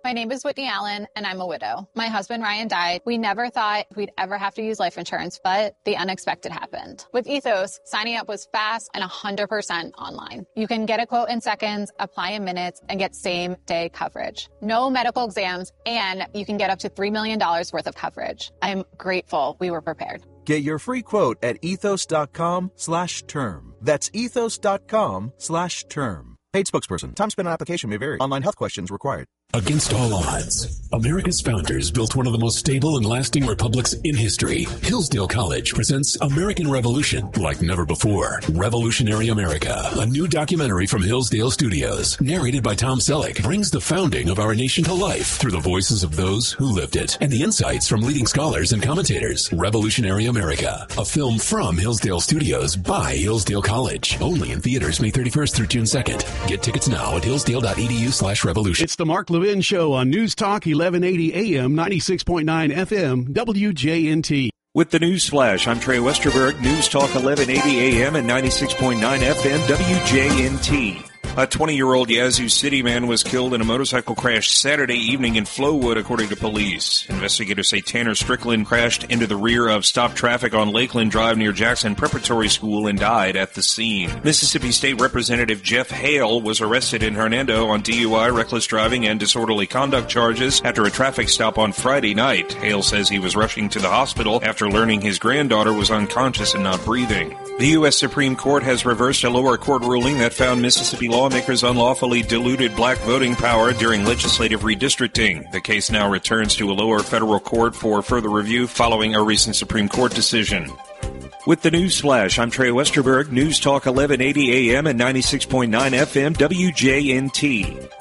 My name is Whitney Allen, and I'm a widow. My husband, Ryan, died. We never thought we'd ever have to use life insurance, but the unexpected happened. With Ethos, signing up was fast and 100% online. You can get a quote in seconds, apply in minutes, and get same-day coverage. No medical exams, and you can get up to $3 million worth of coverage. I'm grateful we were prepared. Get your free quote at ethos.com/term. That's ethos.com/term. Paid spokesperson. Time spent on application may vary. Online health questions required. Against all odds, America's founders built one of the most stable and lasting republics in history. Hillsdale College presents American Revolution like never before. Revolutionary America, a new documentary from Hillsdale Studios, narrated by Tom Selleck, brings the founding of our nation to life through the voices of those who lived it and the insights from leading scholars and commentators. Revolutionary America, a film from Hillsdale Studios by Hillsdale College. Only in theaters May 31st through June 2nd. Get tickets now at hillsdale.edu/revolution. It's the Mark Levin Show on News Talk 1180 AM, 96.9 FM, WJNT. With the News Flash, I'm Trey Westerberg, News Talk 1180 AM and 96.9 FM, WJNT. A 20-year-old Yazoo City man was killed in a motorcycle crash Saturday evening in Flowood, according to police. Investigators say Tanner Strickland crashed into the rear of stopped traffic on Lakeland Drive near Jackson Preparatory School and died at the scene. Mississippi State Representative Jeff Hale was arrested in Hernando on DUI, reckless driving, and disorderly conduct charges after a traffic stop on Friday night. Hale says he was rushing to the hospital after learning his granddaughter was unconscious and not breathing. The U.S. Supreme Court has reversed a lower court ruling that found Mississippi lawmakers unlawfully diluted black voting power during legislative redistricting. The case now returns to a lower federal court for further review following a recent Supreme Court decision. With the News Flash, I'm Trey Westerberg, News Talk 1180 AM and 96.9 FM, WJNT.